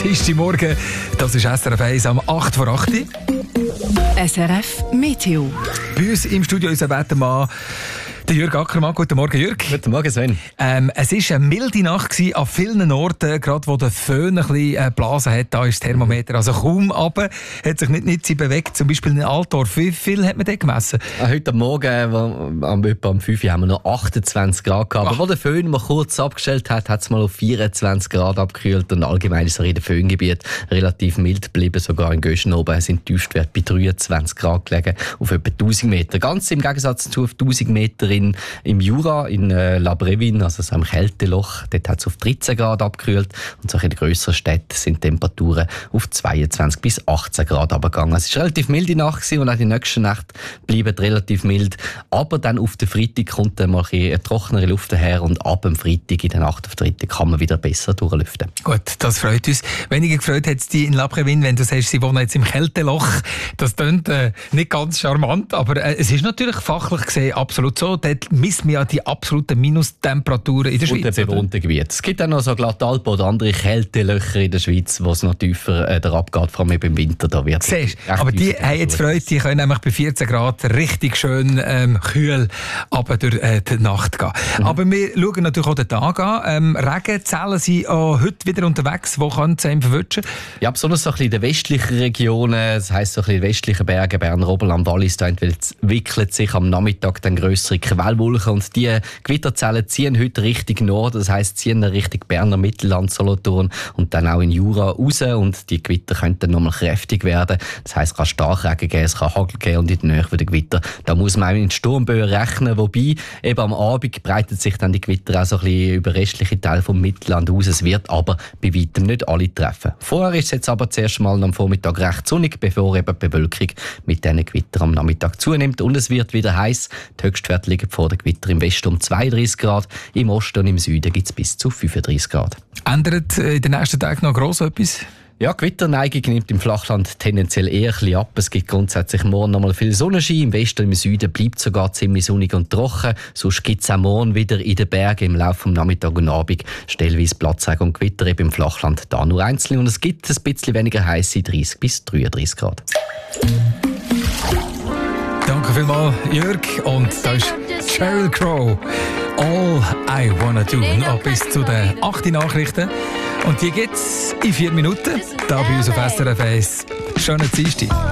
Dienstagmorgen, das ist SRF 1 am 8 vor 8. SRF Meteo. Bei uns im Studio unser Wettermann, der Jürg Ackermann. Guten Morgen, Jürg. Guten Morgen, Sven. Es war eine milde Nacht gewesen, an vielen Orten, gerade wo der Föhn ein bisschen geblasen hat. Da ist das Thermometer also kaum runter, hat sich nicht bewegt. Zum Beispiel in Altdorf. Wie viel hat man dort gemessen? Heute Morgen, etwa um 5 Uhr, haben wir noch 28 Grad gehabt. Aber wo der Föhn mal kurz abgestellt hat, hat es mal auf 24 Grad abgekühlt. Und allgemein ist es in den Föhngebiet relativ mild geblieben. Sogar in Göschen oben sind die Tiefstwerte bei 23 Grad gelegen, auf etwa 1000 Meter. Ganz im Gegensatz zu auf 1000 Meter im Jura, in La Brevine, also so einem Kälteloch. Dort hat es auf 13 Grad abgekühlt. Und so in den grösseren Städten sind die Temperaturen auf 22 bis 18 Grad runtergegangen. Es war eine relativ milde Nacht gewesen, und auch die nächste Nacht bleibt relativ mild. Aber dann auf den Freitag kommt dann mal eine trockenere Luft daher, und ab dem Freitag, in der Nacht auf den Freitag, kann man wieder besser durchlüften. Gut, das freut uns. Weniger gefreut hat es die in La Brevine, wenn du sagst, sie wohnen jetzt im Kälteloch. Das klingt nicht ganz charmant, aber es ist natürlich fachlich gesehen absolut so. Dort misst man ja die absoluten Minustemperaturen in der Schweiz. Und den bewohnten Gebiet. Es gibt auch noch so Glattalpen oder andere Kältelöcher in der Schweiz, wo es noch tiefer abgeht, vor allem im Winter. Da wird aber die haben jetzt Freude, die können nämlich bei 14 Grad richtig schön kühl aber durch die Nacht gehen. Aber wir schauen natürlich auch den Tag an. Regenzellen sind auch heute wieder unterwegs. Wo kann es einem verwutschen? Ja, besonders so ein bisschen in den westlichen Regionen, das heisst so ein bisschen in den westlichen Bergen, Berner Oberland, Wallis, da entwickelt sich am Nachmittag dann grössere Quellwolken, und die Gewitterzellen ziehen heute Richtung Norden, das heisst ziehen Richtung Berner Mittelland, Solothurn und dann auch in Jura raus, und die Gewitter können dann nochmal kräftig werden. Das heisst, es kann Starkregen geben, es kann Hagel geben, und in der Nähe der Gewitter, da muss man auch in Sturmböen rechnen, wobei eben am Abend breitet sich dann die Gewitter auch so ein bisschen über restliche Teile vom Mittelland aus. Es wird aber bei weitem nicht alle treffen. Vorher ist es jetzt aber zuerst mal am Vormittag recht sonnig, bevor eben die Bewölkung mit diesen Gewitter am Nachmittag zunimmt, und es wird wieder heiß. Die Höchstwerte liegen vor den Gewitter im Westen um 32 Grad, im Osten und im Süden gibt es bis zu 35 Grad. Ändert in den nächsten Tagen noch gross etwas? Ja, die Gewitterneigung nimmt im Flachland tendenziell eher ein bisschen ab. Es gibt grundsätzlich morgen noch mal viel Sonnenschein. Im Westen und im Süden bleibt es sogar ziemlich sonnig und trocken. Sonst gibt es auch morgen wieder in den Bergen im Laufe des Nachmittags und Abend stellweise Platzregen und Gewitter, eben im Flachland da nur einzeln. Und es gibt ein bisschen weniger heiße 30 bis 33 Grad. Danke vielmals, Jörg. Und da ist Sheryl Crow. All I Wanna Do. Noch bis zu den 8 Nachrichten. Und die gibt's in 4 Minuten. Da bei uns auf SRF 1. Schönen Dienstag.